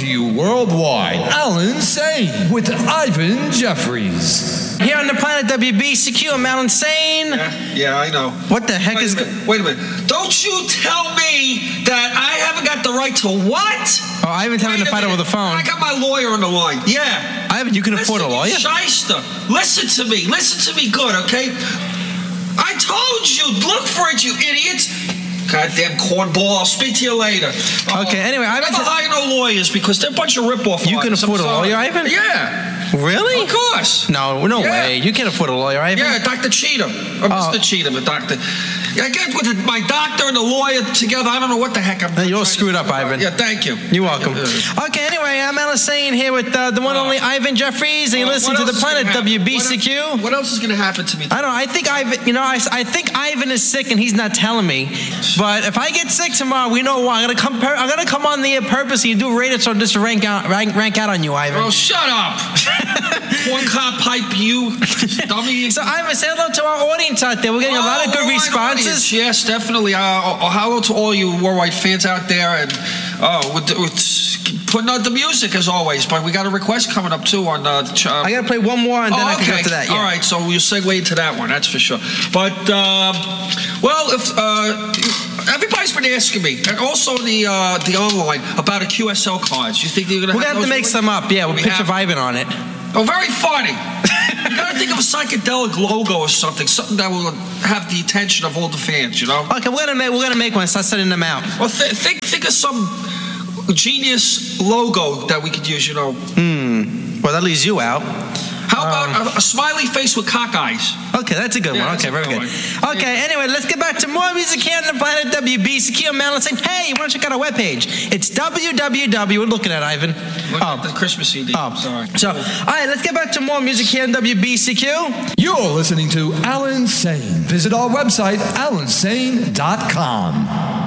to you worldwide, Alan Sane with Ivan Jeffries. Here on the planet WBCQ, I'm Alan Sane. Yeah, I know. What the heck is... Wait a minute. Don't you tell me that I haven't got the right to what? Oh, Ivan's having to fight over the phone. I got my lawyer on the line. Yeah. Ivan, you can afford a lawyer? Shyster. Listen to me good, okay? I told you, look for it, you idiots. Goddamn cornball, I'll speak to you later. Okay, anyway, I never hire no lawyers because they're a bunch of rip-off You can afford a lawyer, Ivan? Yeah. Really? Of course. No way. You can't afford a lawyer, Ivan. Yeah, Dr. Cheatham. Or Mr. Cheatham, a doctor. I get with my doctor and the lawyer together. I don't know what the heck I'm doing. You're all screwed up, Ivan. Yeah, thank you. You're welcome. Okay, anyway, I'm Alan Sane here with the one only Ivan Jeffries, and you listen to the Planet WBCQ. What else is going to happen to me? I don't know. I think Ivan, I think Ivan is sick and he's not telling me. But if I get sick tomorrow, we know why. I'm gonna come on the air purposely and do radio show just to rank out on you, Ivan. Oh, shut up. Corn cob pipe, you dummy. So Ivan, say hello to our audience out there. We're getting a lot of good responses. Audience. Yes, definitely. Hello to all you worldwide fans out there, and we're putting out the music as always. But we got a request coming up too on. I gotta play one more, and then I can go to that. Yeah. All right, so we'll segue into that one. That's for sure. But if everybody's been asking me, and also the online about a QSL cards. You think they're gonna? We're gonna have to make some up. Yeah, with a picture of Ivan on it. Oh, very funny. You gotta think of a psychedelic logo or something that will have the attention of all the fans. You know. Okay, we're gonna make one. Start sending them out. Well, think of some genius logo that we could use. You know. Well, that leaves you out. How about a smiley face with cock eyes? Okay, that's a good one. Okay, very good. Okay, anyway, let's get back to more music here on the planet WBCQ. I'm Alan saying, hey, you want to check out our webpage? It's www. We're looking at Ivan. Look at the Christmas CD. Oh, sorry. So, all right, let's get back to more music here on WBCQ. You're listening to Alan Sane. Visit our website, alansane.com.